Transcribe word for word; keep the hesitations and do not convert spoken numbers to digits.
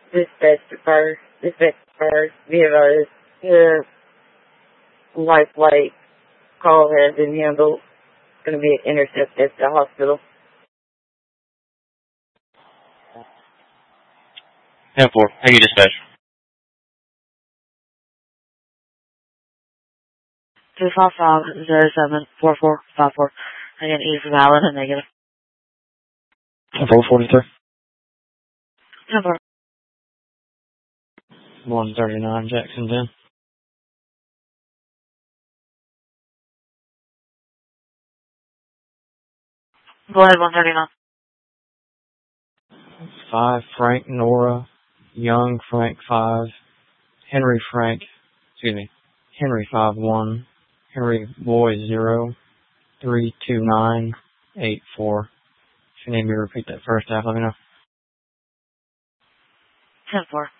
Dispatch to fire. Dispatch to fire. We have a uh, life flight call has been handled. It's going to be an intercept at the hospital. ten four. How you dispatch? two five five zero seven four four five four. Again, E for valid and negative. ten four forty-three. ten four. one thirty-nine Jackson ten. Go ahead, one thirty-nine. five Frank Nora. Young Frank five. Henry Frank. Excuse me. Henry five one. Henry Boy zero. three two nine eight four. If you need me to repeat that first half, let me know. ten four.